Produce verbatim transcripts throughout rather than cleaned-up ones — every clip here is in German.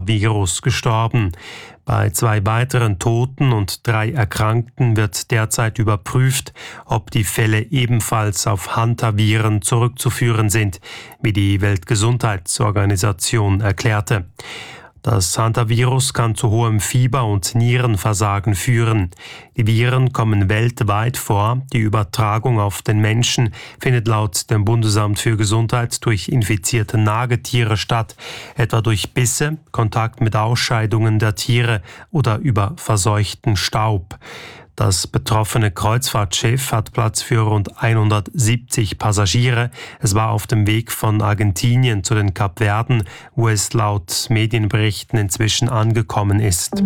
Hantavirus gestorben. Bei zwei weiteren Toten und drei Erkrankten wird derzeit überprüft, ob die Fälle ebenfalls auf Hantaviren zurückzuführen sind, wie die Weltgesundheitsorganisation erklärte. Das Hantavirus kann zu hohem Fieber und Nierenversagen führen. Die Viren kommen weltweit vor. Die Übertragung auf den Menschen findet laut dem Bundesamt für Gesundheit durch infizierte Nagetiere statt, etwa durch Bisse, Kontakt mit Ausscheidungen der Tiere oder über verseuchten Staub. Das betroffene Kreuzfahrtschiff hat Platz für rund hundertsiebzig Passagiere. Es war auf dem Weg von Argentinien zu den Kapverden, wo es laut Medienberichten inzwischen angekommen ist.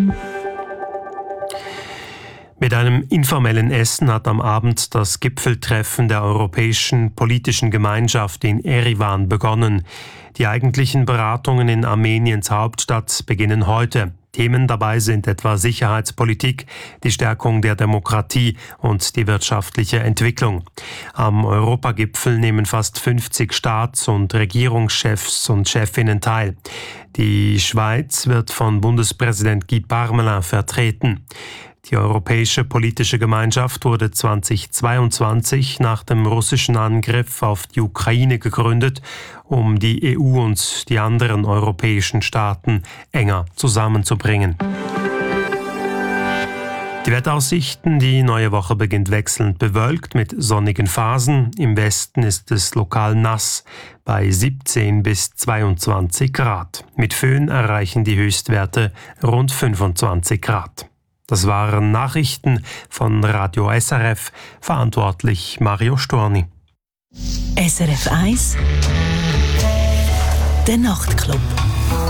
Mit einem informellen Essen hat am Abend das Gipfeltreffen der Europäischen Politischen Gemeinschaft in Erivan begonnen. Die eigentlichen Beratungen in Armeniens Hauptstadt beginnen heute. Themen dabei sind etwa Sicherheitspolitik, die Stärkung der Demokratie und die wirtschaftliche Entwicklung. Am Europagipfel nehmen fast fünfzig Staats- und Regierungschefs und Chefinnen teil. Die Schweiz wird von Bundespräsident Guy Parmelin vertreten. Die Europäische Politische Gemeinschaft wurde zweitausendzweiundzwanzig nach dem russischen Angriff auf die Ukraine gegründet, um die E U und die anderen europäischen Staaten enger zusammenzubringen. Die Wetteraussichten: Die neue Woche beginnt wechselnd bewölkt mit sonnigen Phasen. Im Westen ist es lokal nass bei siebzehn bis zweiundzwanzig Grad. Mit Föhn erreichen die Höchstwerte rund fünfundzwanzig Grad. Das waren Nachrichten von Radio S R F, verantwortlich Mario Storni. S R F eins, der Nachtclub.